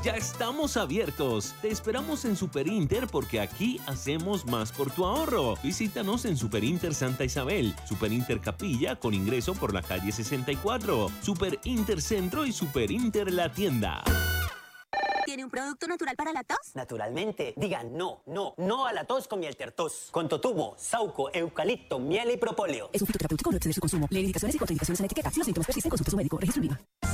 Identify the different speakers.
Speaker 1: Ya estamos abiertos. Te esperamos en Super Inter porque aquí hacemos más por tu ahorro. Visítanos en Super Inter Santa Isabel, Super Inter Capilla con ingreso por la calle 64, Super Inter Centro y Super Inter La Tienda.
Speaker 2: ¿Tiene un producto natural para la tos?
Speaker 3: Naturalmente. Digan no a la tos con miel tertos. Con totumo, sauco, eucalipto, miel y propóleo.
Speaker 4: Es un fitoterapéutico, no exceder su consumo. Lee indicaciones y contraindicaciones en la etiqueta. Si los síntomas persisten, consulte a su médico. Registro INVIMA.